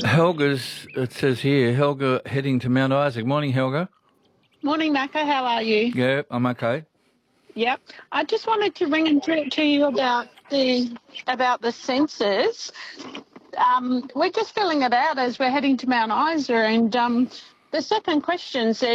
Helga's, it says here, Helga heading to Mount Isaac. Morning, Helga. Morning, Macca. How are you? Yeah, I'm okay. Yep. I just wanted to ring and talk to you about the census. We're just filling it out as we're heading to Mount Isa, and the second question says,